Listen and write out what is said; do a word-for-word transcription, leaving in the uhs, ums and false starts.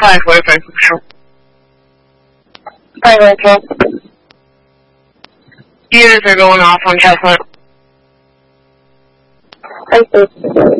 快回本复数。 快回说。 一日最终拿放下分。 开始。